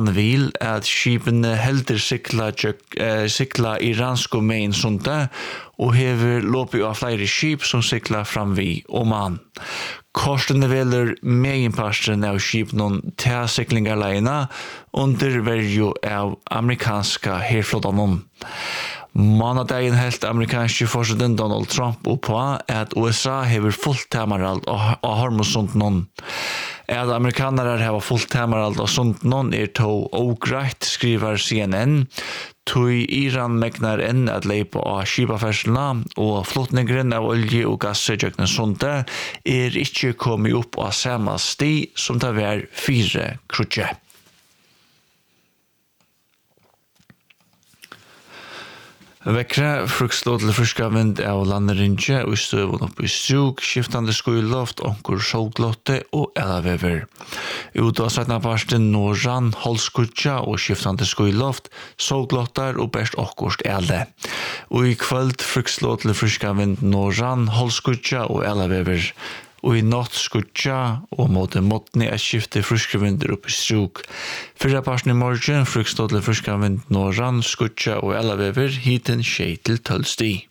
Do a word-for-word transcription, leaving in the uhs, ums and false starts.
man vil at skipene helder sikla, uh, sikla iransko megin sundet og hever lopi av flere skip som sikla fram vi Oman. Korstene veler meginparsten av skipene til siklingarleina under verju av amerikanska herflådanon. Månadagen helt amerikanske forsiden Donald Trump og på at U S A hever fullt tamarald av Hormuzsunden. At amerikanere hever fullt tamarald av sunden er to ogreit, skriver C N N. Tui Iran megnar enn at leipa av skipaferslene, og flotningren av olje og gassøkjøkne sunde er ikke kommet opp av samme sti som det var fire krutje. Vekra frukslåt til friska vind av landerinje og støvun opp i struk, skiftande skuiloft, onkur solglotte og elavever. Ut av svettna parsten norran, holskutja og skiftande skuiloft, solglottar og best okkurst elde. Og i kvöld frukslåt til friska vind norran, holskutja og elavever. Og i natt skutja og måte måttni er skifte friske vinder opp i struk. Fyrra parten i morgen frukstått til friske vind norran, skutja og elavever, hiten skje til tølvsti.